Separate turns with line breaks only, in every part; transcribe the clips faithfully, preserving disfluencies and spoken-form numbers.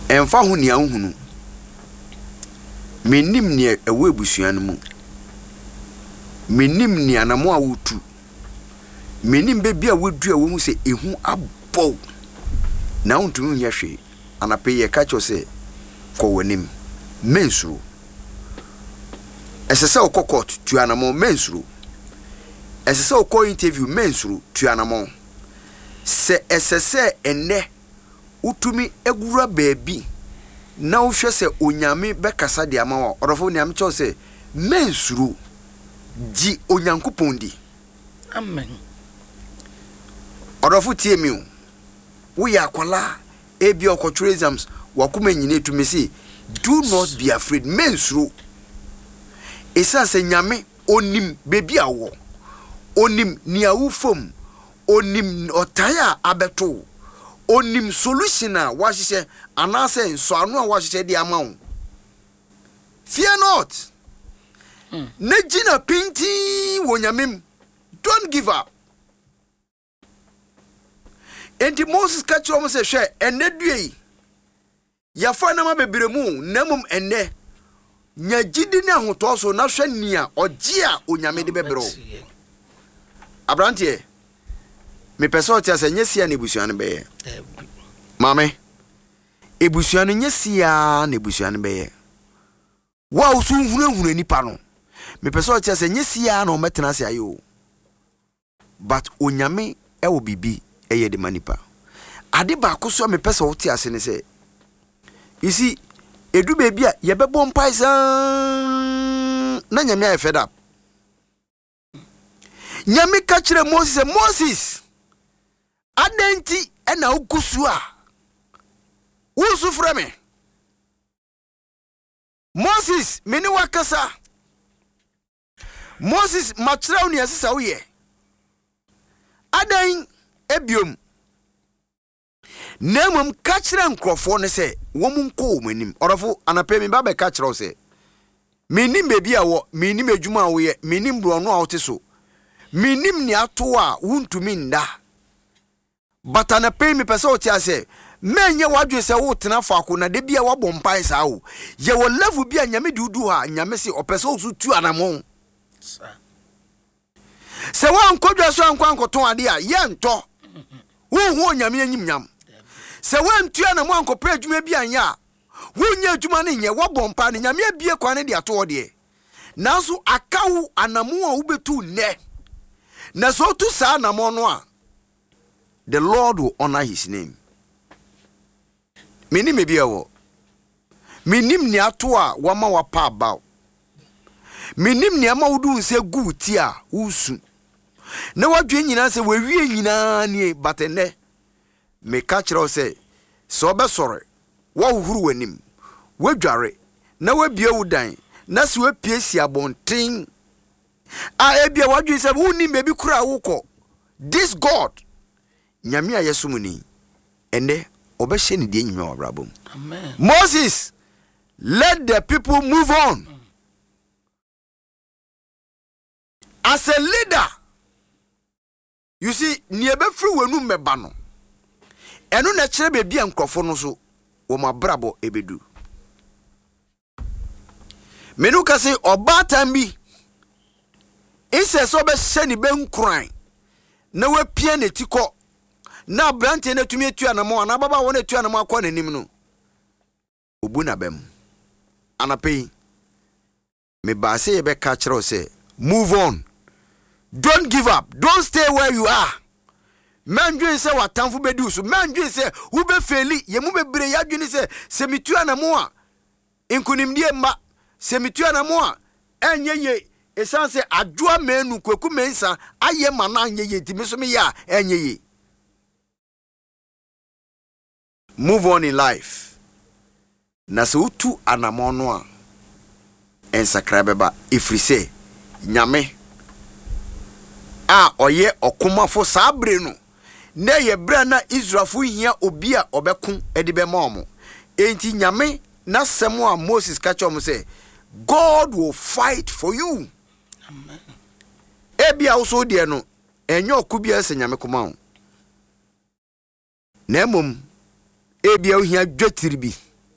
Emfa ho nia hunu. Menim ne ewe ebusua no mu. Menim ne anamo a wotu. Menim be bia wodu a wo hu se ehu abɔ. Na wontunu nya hwe. Anape ye ka cho se ko wanim. Mensuru. Esese okokot tu anamo mensuru. Esese okọ interview mensuru tu anamo. Se esese enne utumi egura baabi na wo hwe se onyame bekasa de ama wo orofo nyame cho se mensuru ji onyankopon di.
Amen.
Orofo tie mi o wo ya kwala ebi okotwere exams wakoma nyine etumi se do not be afraid mensuru. Esa se nyame onim bebi awo onim ni awufom onim otaya abeto onim solution a wahye anase so anu a wahye de ama wo. Fear not. Mm. Nejina pinti wo nyamem. Don't give up. Enti Moses ka kiro mo se hwe enne due ya fa na ma bebremu namum enne nya gidi ne ahoto so na hwe nia oje a onyame de bebero. Abrantie me peso tia se nyesia ne busua ne beye. Mame ebusua ne nyesia ne busua ne beye. Wa usu hunu hunu nipa no. Me peso tia se nyesia na o metena se ayo. But onyame e wo bibi eye de manipa. Ade ba koso me peso wo tia se ne se. You see edu baby a ye bebo mpai san na nyame aye fed up. Nyame ka kire Moses Moses adenti ena ukusu a wusu frame Moses meni wakasa Moses machira uni asisa uye adan ebiom nemum ka kire nkrofo ne se womu nko manim orofo anape mi ba be ka kire o se menim bebi a wo menim adwuma wo ye menim bro no a wote so menim ni ato a wuntumi nda batana pay me pese o ti ase menye wadwe se wo tena faako na de bia wabɔ mpan saa wo ye wo level bia nyame dudu ha nyame se opese o su tu anamo se wa nkodwa so ankwa ankoton ade a ye nto wo hu nyame anyim nyam se wa ntu anamo ankopɛ adwuma bia anya wo nya adwuma ne nye wabɔ mpan ne nyame abie kwane de ato de nanso akawu anamo a wo betu ne na so tu sa anamo no a the Lord will honor his name. Mini me biawo. Minim ni ato a wama wapa about. Minim ni ama wudu nse gu ti a usu. Na wadwe nyina se wawie nyina ni batene. Me ka kire o se so be sore. Wa huhuru wanim. Wadware na wabie wudan. Na se wapie si abonten. A ebia wadwe se woni mebi kura wukọ. This God nyame a yesumuni ende obehye ne die nyame wabrabom.
Amen.
Moses, let the people move on. Mm. As a leader, you see, niebe free wenu meba no. Enu na kire bebi ankofo no so wo mabrabo ebedu. Menu ka se obatan bi ise so be hye ne benkran na wapia ne tiko na brante na tumi etu anamo na baba wona etu anamo akọ nanim no obu na bem anapei me ba se ye be ka kire say move on, don't give up, don't stay where you are. Man dwen se watamfo bedi so man dwen se wo be feli ye mu bebre ya dwen se se mitu anamo a inkunimdie mba se mitu anamo a enye ye esanse adwoa menu kwaku mensa aye mana anye ye ntimi so me ya enye ye. Move on in life. Na se utu anamono a ensakra ba ifrise nyame a oye okomafo sabre no na ye bra na Israelfo hia obi a obekun edi be maomo enti nyame na semo a Moses ka chom say God will fight for you. Amen. Ebia also de no enyo okubia se nyame koma ho na mom ebia ohia dwatiri bi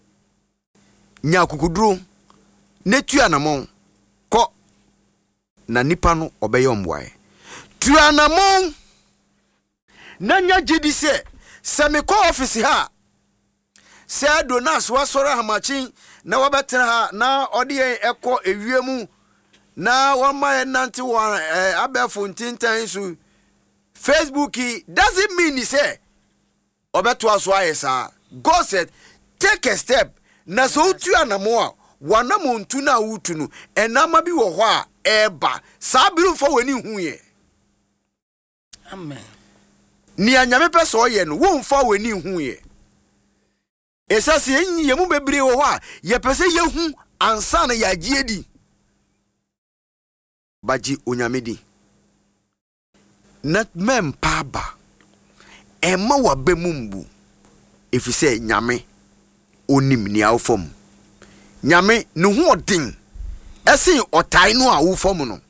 nya kukuduro netu anamon ko na nipa no obeye omwae tu anamon na nya gidi se se me ko office ha se donas wasora hamachin na wabetra ha na ode ekọ ewiemu na wama nante wa abefo ntintan su Facebook doesn't mean he say obeto aso ayesa. God said take a step na so tu anamo a wana montu na wutu no enama bi wo ho a eba sa biru fo wani hu ye.
Amen.
Ni anyame pese oye no wo mfa wani hu ye. Esase enyi ye mu bebre wo ho a ye pese ye hu ansa na ya giedi baji onyamedi na mempa ba ema wa bemumbu efise nyame onim ni awfom nyame ne hu odin ese otai no awfom no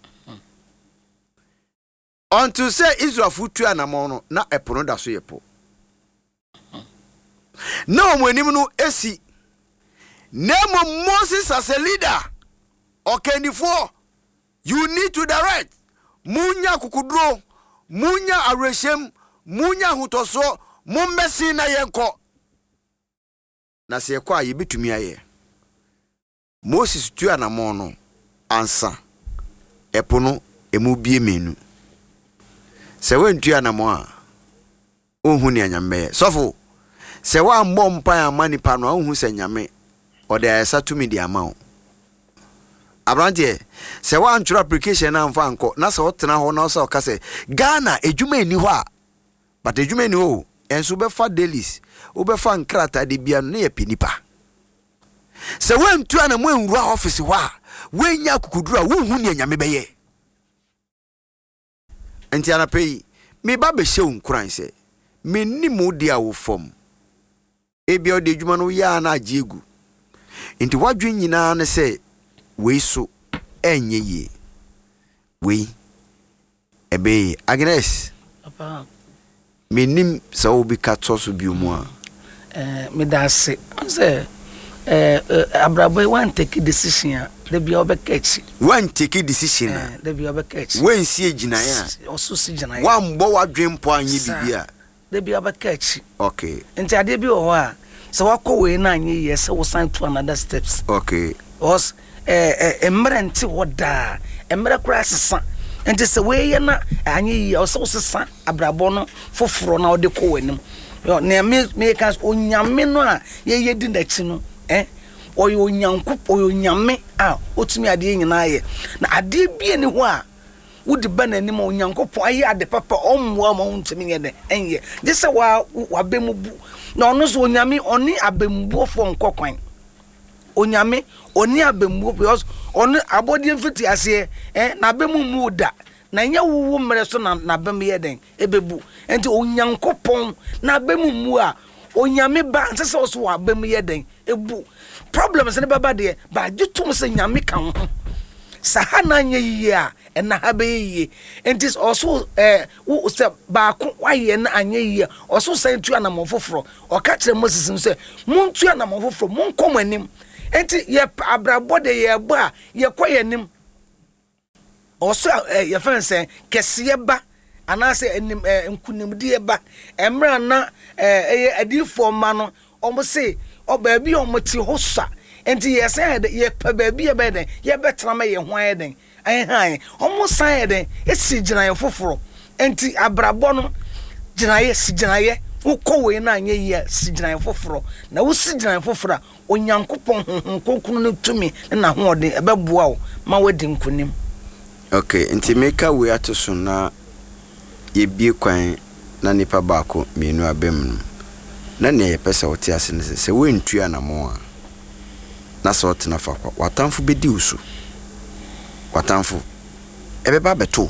unto say Israel futu anamo no na epono da so yepo na omonim no esi nemo Moses as a leader okanifo you need to direct munya kukudro munya areshem munya hutoso mumbesi na yenko na se kwa yebitumi aye Moses tu anamo no ansa epono emu bie menu se wentu anamo a ohun ni anyame sofo se wa mbọ mpa amani pa no ohun se nyame ode ayesatumi di amao abrante se wa antro application na mfa anko na se otena ho na so ka se Ghana ejuma eni ho a but ejuma eni ho enso be fa dailies wo be fa nkrata de bia no ye penipa se wentu anamo enwura office ho a wenya kukudura wo hu ni anyame beye enti ana pei me ba be hye unkuran se me ni mu dia wo fom ebia de djuma no ya na agegu enti wadwen nyina ne se we so enye ye we ebe Agnes
papa
menim sa obi kato so biomu a
eh me da se say eh abrabo wan take decision the be obekachi
wan take decision
eh the be obekachi
wan sie ginaya
oso si ginaya
wan bo wadwen po anye bibia
the be obekachi
okay
enti ade bi o ho a so wakọ we na anye ye se wo sign to another steps
okay
os eh eh emrenti woda emre kura sesa enti se we ye na anye ye o se wo sesa abrabo no foforo na ode ko wanim yo na me me kan onyame no a ye ye di ndachi no eh oyo onyanko oyo nyame a otumi ade nyina ye na ade bie ni ho a wudi bananim onyanko aye ade papa omwa ma untumi ye de enye de se wa wa bemubu na ono so onyame oni abembu fo nkokwan onyame oni abembu because oni abodi mfiti ase eh na bemu mu da na nya wuwu mre so na na bem ye den ebebu enti onyankopon na bemu mu a onyame ba nsese so wa bem ye den ebu problems ne baba de ba gitum se nyame kan ho sahana nya yiye a ena ha be yiye enti also eh wo se ba ko waye na anya yiye also se ntu anam foforo o ka kire Moses nse muntu anam foforo mun kom anim enti ye abrabo de ye ba ye koyenim also ye fense kese ba anase enim nkunimdi ba emra na eh adifo ma no omo se o ba bi omo ti hosa enti ye se ye pa ba bi ye be den ye betra ma ye ho ye den ai han omo san den esi gina ye foforo enti abrabo no gina ye si gina ye wo kowe na anye ye si gina ye foforo na wo si gina ye foforo onyankopon konkunu no tumi na ho ode ebeboa wo ma wadi nkunim.
Okay, enti meka we atoso na ye bie kwan na nipa baako menu abem no na ne ye pesa wote ase ne se we ntu anamo a na so tena fa kwa watamfo bedi usu watamfo ebeba beto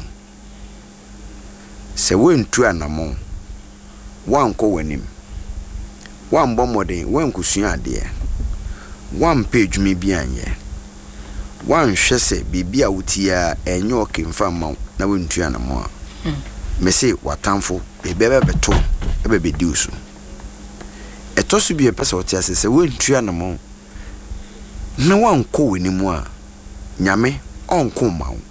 se we ntu anamo wanko wanim wan bomode wan kusua ade wan pejumi bi anye wan hwese bibia wotia enye okemfa ma na we ntu anamo a mese watamfo ebeba beto ebebedi usu etosu bi epesa wote ase se we ntu anamo na wanko w'animu a nyame onko ma wo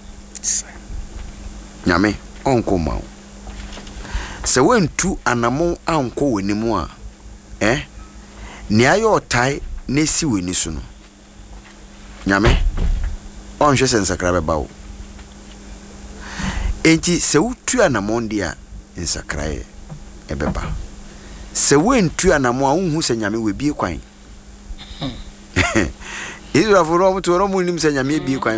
nyame onko ma wo se wantu anamo anko w'animu a eh ni ayo tai na si w'ani so no nyame onhwe sensakra beba wo enti se wutu anamo ndia nsakra e ebeba se wantu anamo a unhu se nyame we bie kwan Israel for no to no munim se nyame bie kwan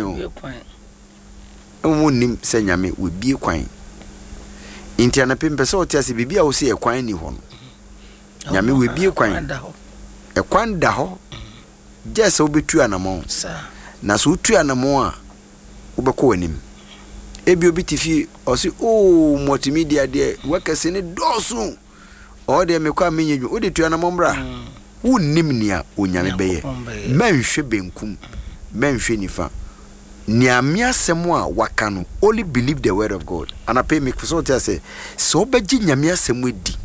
o munim se nyame we bie kwan enti anapem pese o tiase bibia wo se e kwan ni ho no nyame we bie kwan e kwan da ho jese obetu anamo na so tu anamo a wobekọ wanim ebi obi tifi o si o multimedia de wakase ne dosu o de mekwa menyenyu o de tu anamo mbra wonnim nia onyame beye manhwe benkum manhwe nifa niame asem a waka no only believe the word of God and apay me so tell say so beji nyame asem edi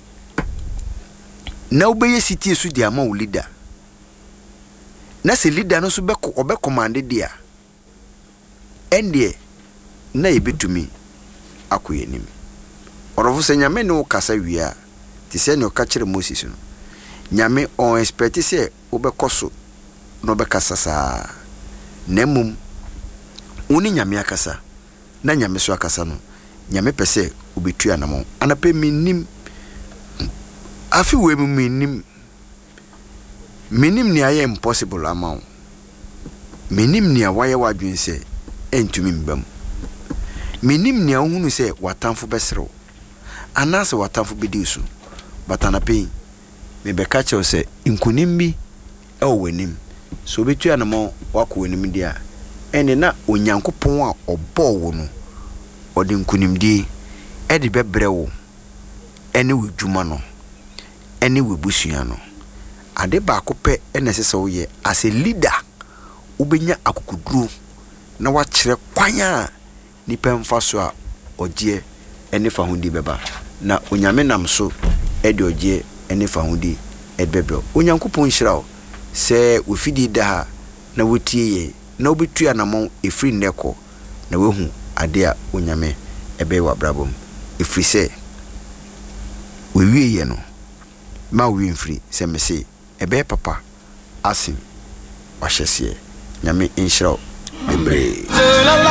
na obeye city su di ama o leader na se leader no so be ko obe command dia ende na ebetumi akoyenim orofo se nyame no kasa wia ti se ne o ka kire Moses no nyame on expect se obekoso no bekasa sa nemum uni nyame akasa na nyame so akasa no nyame pese obetu anamo anape minim afi we minim minim ni aye impossible amount minim ni awaye wadwen se entumi mbam minim ni ahunu se watamfo besrew anase watamfo bedisu batana pe me beka che se nkunim bi e wo wanim so betu anamo wako wanim dia ene na onyankopon a obọ wo no odi nkunim di e de bebre wo ene wo dwuma no ene wo busua no ade ba akopɛ ene sese wo ye as a leader ubenya akukuduru na wa kire kwan a nipa mfa so a ogye ene fa hundi beba na onyame nam so e de ogye ene fa hundi e bebro onyankopon hyirawo se ofidi da na wotie ye na obetu anamo efri nneko na wehu ade a onyame ebe wa brabom efri se we wie ye no ma we mfri se mese ebe papa asim wahyese nyame inhyirawo bebre